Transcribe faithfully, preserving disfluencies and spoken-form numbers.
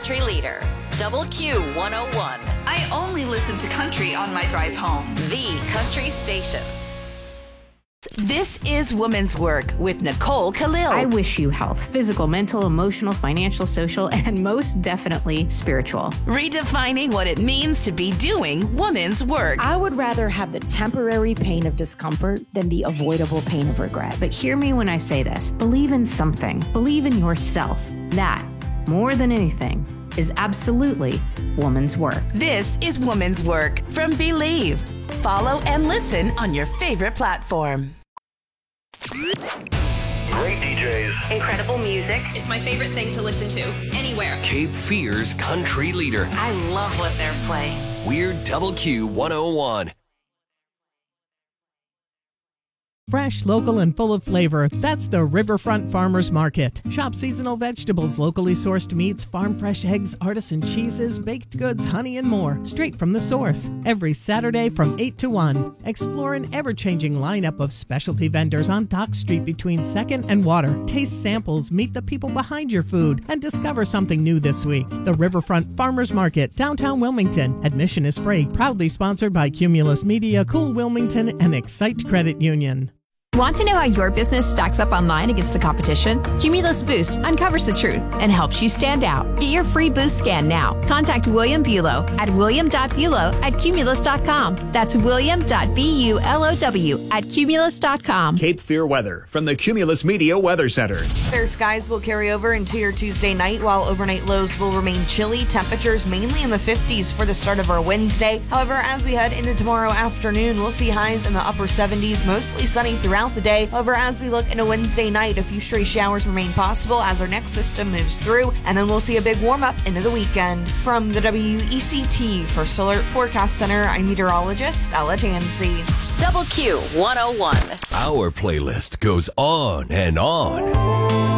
country leader, Double Q one oh one. I only listen to country on my drive home. The country station. This is Woman's Work with Nicole Khalil. I wish you health, physical, mental, emotional, financial, social, and most definitely spiritual. Redefining what it means to be doing woman's work. I would rather have the temporary pain of discomfort than the avoidable pain of regret. But hear me when I say this. Believe in something. Believe in yourself. That, more than anything, is absolutely woman's work. This is Woman's Work from Believe. Follow and listen on your favorite platform. Great D Js. Incredible music. It's my favorite thing to listen to anywhere. Cape Fear's country leader. I love what they're playing. We're Double Q one oh one. Fresh, local, and full of flavor. That's the Riverfront Farmers Market. Shop seasonal vegetables, locally sourced meats, farm fresh eggs, artisan cheeses, baked goods, honey, and more. Straight from the source. Every Saturday from eight to one. Explore an ever-changing lineup of specialty vendors on Dock Street between second and Water. Taste samples, meet the people behind your food, and discover something new this week. The Riverfront Farmers Market, downtown Wilmington. Admission is free. Proudly sponsored by Cumulus Media, Cool Wilmington, and Excite Credit Union. Want to know how your business stacks up online against the competition? Cumulus Boost uncovers the truth and helps you stand out. Get your free boost scan now. Contact William Bulow at william dot bulow at cumulus dot com. That's william dot bulow at cumulus dot com. Cape Fear weather from the Cumulus Media Weather Center. Fair skies will carry over into your Tuesday night, while overnight lows will remain chilly. Temperatures mainly in the fifties for the start of our Wednesday. However, as we head into tomorrow afternoon, we'll see highs in the upper seventies, mostly sunny throughout the day. However, as we look into Wednesday night, a few stray showers remain possible as our next system moves through, and then we'll see a big warm-up into the weekend. From the W E C T First Alert Forecast Center, I'm meteorologist Ella Tansey. Double Q one oh one. Our playlist goes on and on.